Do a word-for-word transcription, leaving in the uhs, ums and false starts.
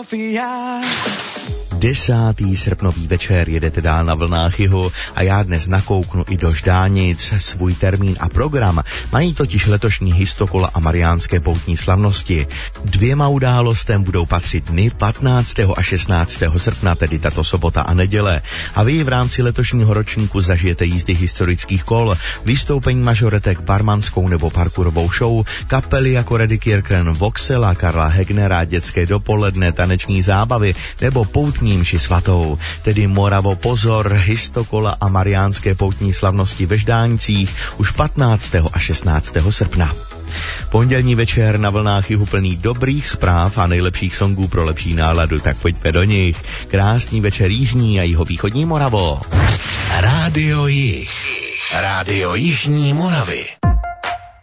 Sofia. Desátý srpnový večer jedete dál na vlnách Jihu a já dnes nakouknu i do Ždánic. Svůj termín a program mají totiž letošní Histokola a Mariánské poutní slavnosti. Dvěma událostem budou patřit dny patnáctého a šestnáctého srpna, tedy tato sobota a neděle. A vy v rámci letošního ročníku zažijete jízdy historických kol, vystoupení mažoretek, barmanskou nebo parkourovou show, kapely jako Redikirchen, Voxela, Karla Hegnera, dětské dopoledne, taneční zábavy nebo poutní mši svatou, tedy Moravo pozor, Histokola a Mariánské poutní slavnosti ve Ždánicích už patnáctého a šestnáctého srpna. Pondělní večer na vlnách Jihu plný dobrých zpráv a nejlepších songů pro lepší náladu, tak pojďme do nich. Krásný večer jižní a jihovýchodní Moravo. Rádio Jih. Rádio Jižní Moravy.